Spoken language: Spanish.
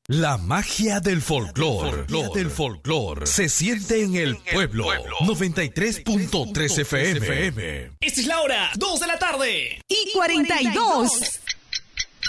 La magia del folclore se siente en el pueblo. 93.3 FM. Esta es la hora, 2 de la tarde. Y 42.